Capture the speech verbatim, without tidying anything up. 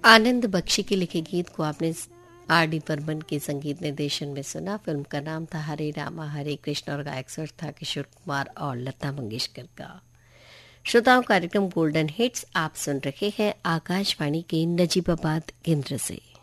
आनंद बख्शी के लिखे गीत को आपने आर डी बर्मन के संगीत निर्देशन में सुना। फिल्म का नाम था हरे रामा हरे कृष्ण और गायक स्वर था किशोर कुमार और लता मंगेशकर का। श्रोताओं, कार्यक्रम गोल्डन हिट्स आप सुन रहे हैं आकाशवाणी के नजीबाबाद केंद्र से।